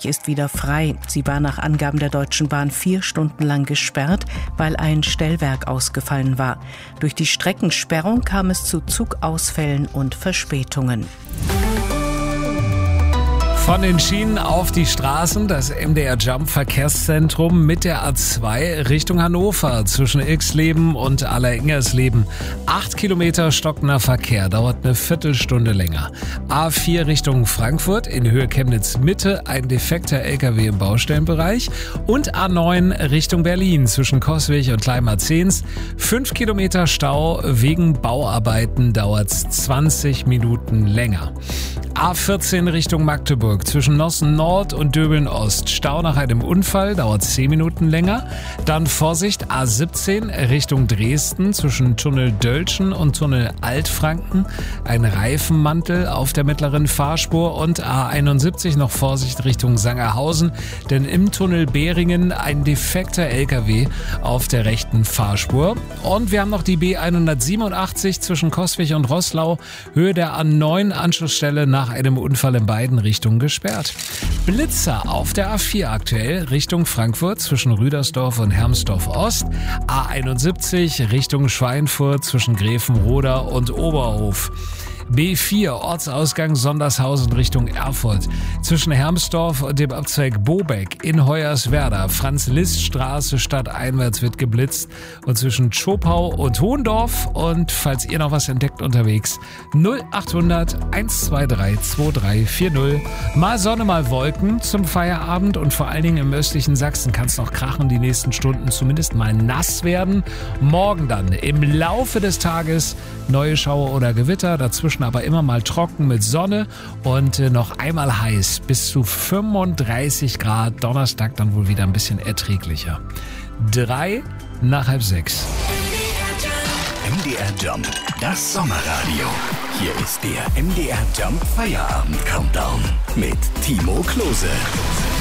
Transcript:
A60 ist wieder frei. Sie war nach Angaben der Deutschen Bahn 4 Stunden lang gesperrt, weil ein Stellwerk ausgefallen war. Durch die Streckensperrung kam es zu Zugausfällen und Verspätungen. Von den Schienen auf die Straßen, das MDR Jump Verkehrszentrum mit der A2 Richtung Hannover zwischen Ilksleben und Allerengersleben. 8 Kilometer stockender Verkehr, dauert eine Viertelstunde länger. A4 Richtung Frankfurt in Höhe Chemnitz Mitte, ein defekter LKW im Baustellenbereich. Und A9 Richtung Berlin zwischen Coswig und Kleinmarzens. 5 Kilometer Stau wegen Bauarbeiten, dauert 20 Minuten länger. A14 Richtung Magdeburg zwischen Nossen Nord und Döbeln Ost. Stau nach einem Unfall, dauert 10 Minuten länger. Dann Vorsicht, A17 Richtung Dresden zwischen Tunnel Dölschen und Tunnel Altfranken. Ein Reifenmantel auf der mittleren Fahrspur und A71 noch Vorsicht Richtung Sangerhausen, denn im Tunnel Behringen ein defekter LKW auf der rechten Fahrspur. Und wir haben noch die B187 zwischen Coswig und Roßlau, Höhe der A9 Anschlussstelle nach einem Unfall in beiden Richtungen gesperrt. Blitzer auf der A4 aktuell Richtung Frankfurt zwischen Rüdersdorf und Hermsdorf Ost. A71 Richtung Schweinfurt zwischen Grevenroda und Oberhof. B4 Ortsausgang Sondershausen Richtung Erfurt. Zwischen Hermsdorf und dem Abzweig Bobeck in Hoyerswerda. Franz-Liszt-Straße stadteinwärts wird geblitzt. Und zwischen Zschopau und Hohendorf. Und falls ihr noch was entdeckt unterwegs, 0800 123 2340. Mal Sonne, mal Wolken zum Feierabend. Und vor allen Dingen im östlichen Sachsen kann es noch krachen, die nächsten Stunden zumindest mal nass werden. Morgen dann im Laufe des Tages neue Schauer oder Gewitter. Dazwischen aber immer mal trocken mit Sonne und noch einmal heiß bis zu 35 Grad. Donnerstag dann wohl wieder ein bisschen erträglicher. 3 nach halb 6. MDR Jump, das Sommerradio. Hier ist der MDR Jump Feierabend Countdown mit Timo Klose.